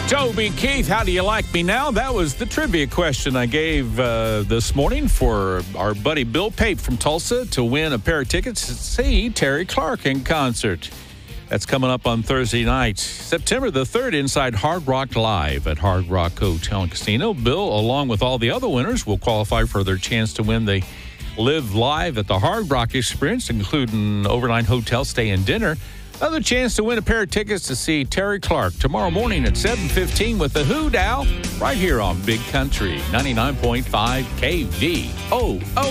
Toby Keith, how do you like me now? That was the trivia question I gave this morning for our buddy Bill Pape from Tulsa to win a pair of tickets to see Terry Clark in concert. That's coming up on Thursday night, September the 3rd, inside Hard Rock Live at Hard Rock Hotel and Casino. Bill, along with all the other winners, will qualify for their chance to win the Live Live at the Hard Rock experience, including overnight hotel stay and dinner. Another chance to win a pair of tickets to see Terry Clark tomorrow morning at 7:15 with the Hoot Owl right here on Big Country 99.5 KVOO.